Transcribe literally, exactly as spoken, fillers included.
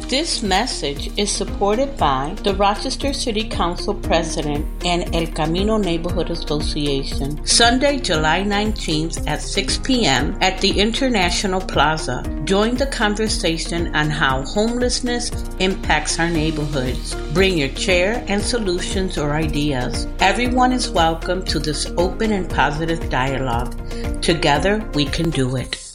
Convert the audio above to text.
This message is supported by the Rochester City Council President and El Camino Neighborhood Association. Sunday, July nineteenth at six p.m. at the International Plaza. Join the conversation on how homelessness impacts our neighborhoods. Bring your chair and solutions or ideas. Everyone is welcome to this open and positive dialogue. Together, we can do it.